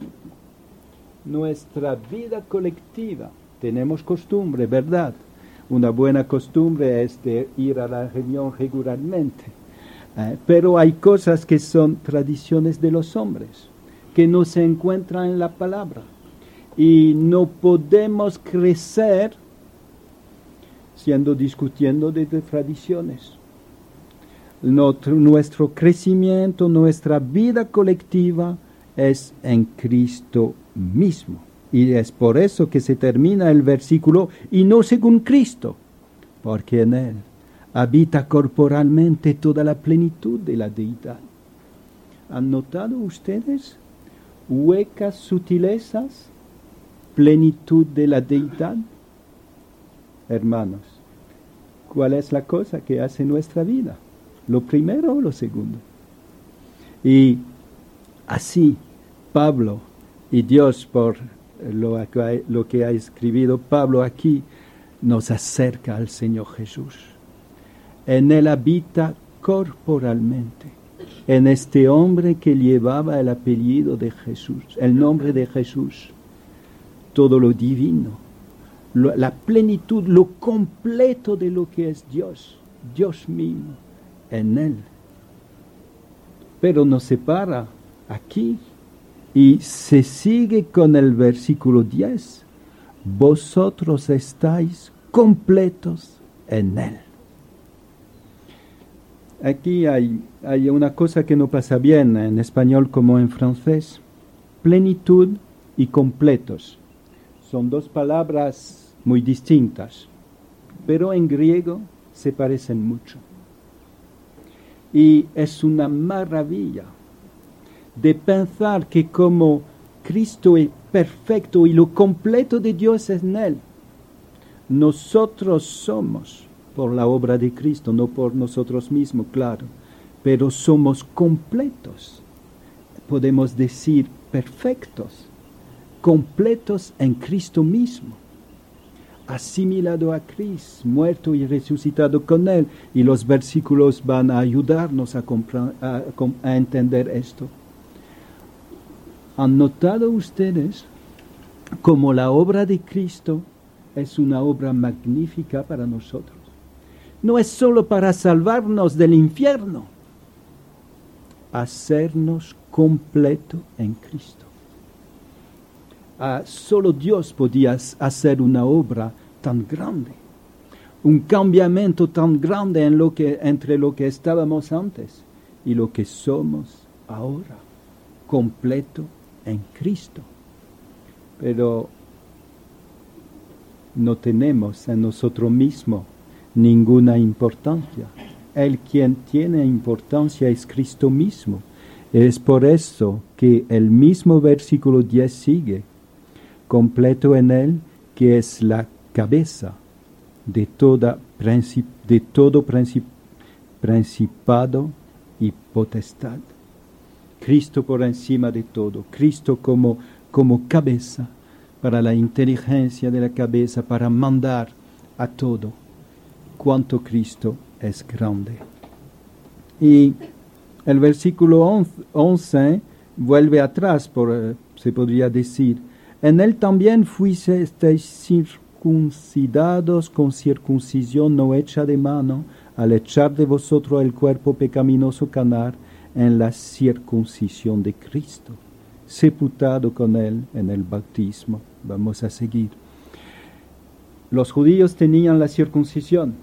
Nuestra vida colectiva, tenemos costumbre, ¿verdad? Una buena costumbre es de ir a la reunión regularmente. Eh, pero hay cosas que son tradiciones de los hombres, que no se encuentran en la palabra. Y no podemos crecer siendo discutiendo de, de tradiciones. Nuestro, nuestro crecimiento, nuestra vida colectiva es en Cristo mismo. Y es por eso que se termina el versículo, y no según Cristo, porque en Él habita corporalmente toda la plenitud de la deidad. ¿Han notado ustedes huecas sutilezas, plenitud de la deidad? Hermanos, ¿cuál es la cosa que hace nuestra vida? ¿Lo primero o lo segundo? Y así Pablo y Dios, por lo, lo que ha escrito Pablo aquí, nos acerca al Señor Jesús. En Él habita corporalmente, en este hombre que llevaba el apellido de Jesús, el nombre de Jesús, todo lo divino, lo, la plenitud, lo completo de lo que es Dios, Dios mismo, en Él. Pero nos separa aquí y se sigue con el versículo diez. Vosotros estáis completos en Él. Aquí hay, hay una cosa que no pasa bien en español como en francés. Plenitud y completos. Son dos palabras muy distintas, pero en griego se parecen mucho. Y es una maravilla de pensar que como Cristo es perfecto y lo completo de Dios es en Él, nosotros somos, por la obra de Cristo, no por nosotros mismos, claro, pero somos completos, podemos decir perfectos, completos en Cristo mismo, asimilado a Cristo, muerto y resucitado con Él, y los versículos van a ayudarnos a, compra- a, a entender esto. ¿Han notado ustedes cómo la obra de Cristo es una obra magnífica para nosotros? No es solo para salvarnos del infierno, hacernos completo en Cristo. Ah, solo Dios podía hacer una obra tan grande, un cambiamiento tan grande en lo que, entre lo que estábamos antes y lo que somos ahora, completo en Cristo. Pero no tenemos en nosotros mismos ninguna importancia. El quien tiene importancia es Cristo mismo. Es por eso que el mismo versículo diez sigue, completo en Él, que es la cabeza de, toda princip, de todo princip, principado y potestad. Cristo por encima de todo, Cristo como, como cabeza, para la inteligencia de la cabeza, para mandar a todo. Cuánto Cristo es grande. Y el versículo once vuelve atrás, por, se podría decir, en Él también fuisteis circuncidados con circuncisión no hecha de mano, al echar de vosotros el cuerpo pecaminoso carnal en la circuncisión de Cristo, sepultado con Él en el bautismo. Vamos a seguir. Los judíos tenían la circuncisión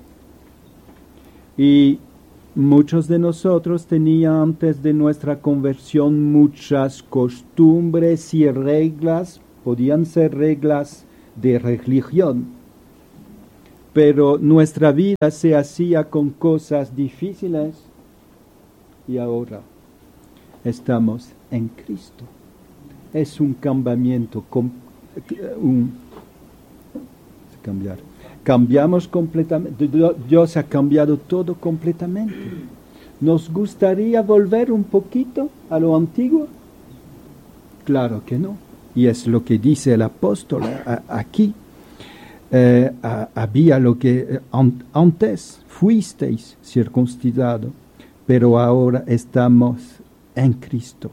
y muchos de nosotros tenían antes de nuestra conversión muchas costumbres y reglas. Podían ser reglas de religión, pero nuestra vida se hacía con cosas difíciles y ahora estamos en Cristo. Es un cambiamiento, un, cambiar. Cambiamos completamente, Dios ha cambiado todo completamente. ¿Nos gustaría volver un poquito a lo antiguo? Claro que no. Y es lo que dice el apóstol a, aquí. Eh, a, había lo que eh, an, antes fuisteis circuncidado, pero ahora estamos en Cristo.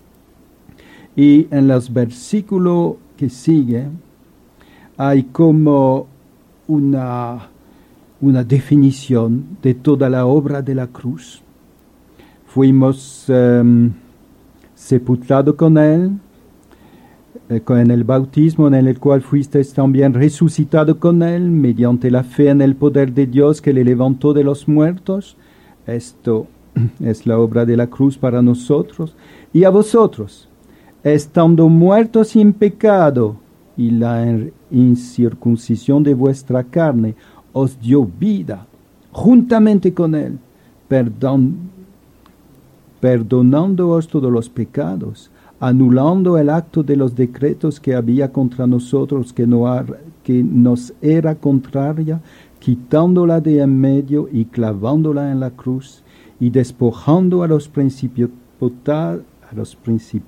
Y en los versículos que siguen hay como una, una definición de toda la obra de la cruz. Fuimos um, sepultados con Él, eh, en el bautismo en el cual fuisteis también resucitado con Él, mediante la fe en el poder de Dios que le levantó de los muertos. Esto es la obra de la cruz para nosotros. Y a vosotros, estando muertos sin pecado, y la incircuncisión de vuestra carne os dio vida, juntamente con Él, perdón, perdonándoos todos los pecados, anulando el acto de los decretos que había contra nosotros, que, no ha, que nos era contraria, quitándola de en medio y clavándola en la cruz, y despojando a los principios, a los principios,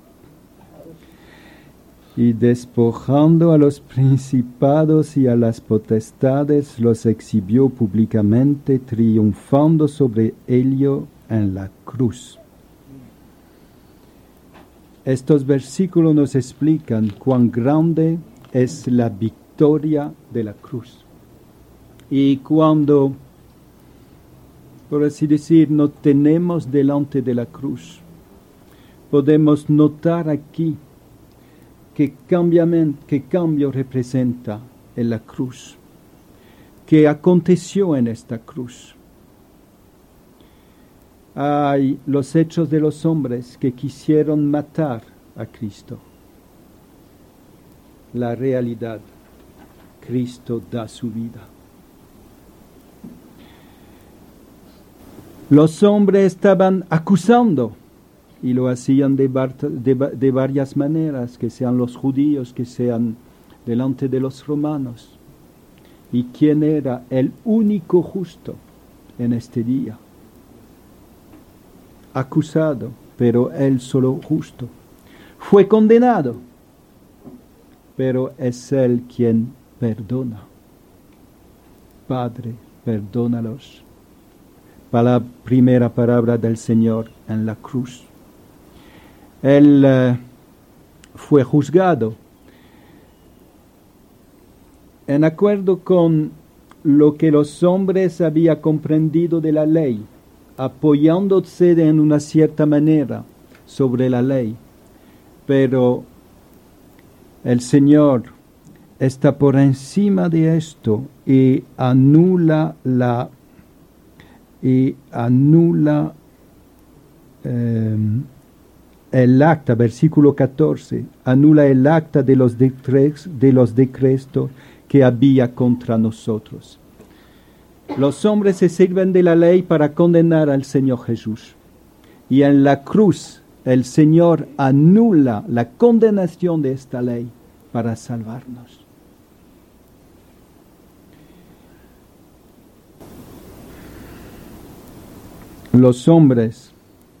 y despojando a los principados y a las potestades, los exhibió públicamente, triunfando sobre ellos en la cruz. Estos versículos nos explican cuán grande es la victoria de la cruz. Y cuando, por así decir, nos tenemos delante de la cruz, podemos notar aquí ¿Qué, ¿Qué cambio representa en la cruz? ¿Qué aconteció en esta cruz? Hay los hechos de los hombres que quisieron matar a Cristo. La realidad, Cristo da su vida. Los hombres estaban acusando, y lo hacían de, de, de varias maneras, que sean los judíos, que sean delante de los romanos. ¿Y quién era el único justo en este día? Acusado, pero él solo justo. Fue condenado, pero es él quien perdona. Padre, perdónalos. Para la primera palabra del Señor en la cruz. Él uh, fue juzgado en acuerdo con lo que los hombres habían comprendido de la ley, apoyándose de en una cierta manera sobre la ley. Pero el Señor está por encima de esto y anula la y anula eh, el acta, versículo catorce, anula el acta de los, decretos, de los decretos que había contra nosotros. Los hombres se sirven de la ley para condenar al Señor Jesús. Y en la cruz el Señor anula la condenación de esta ley para salvarnos. Los hombres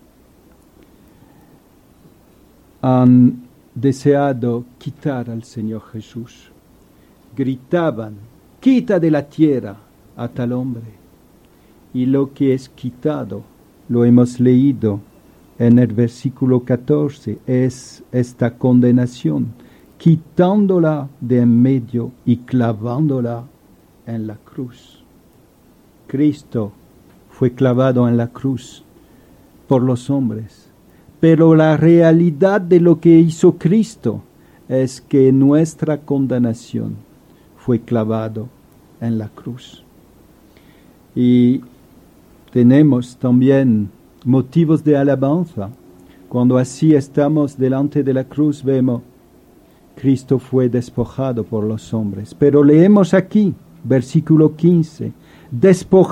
han deseado quitar al Señor Jesús. Gritaban, quita de la tierra a tal hombre. Y lo que es quitado, lo hemos leído en el versículo catorce, es esta condenación, quitándola de en medio y clavándola en la cruz. Cristo fue clavado en la cruz por los hombres. Pero la realidad de lo que hizo Cristo es que nuestra condenación fue clavado en la cruz. Y tenemos también motivos de alabanza. Cuando así estamos delante de la cruz, vemos Cristo fue despojado por los hombres. Pero leemos aquí, versículo quince, despojado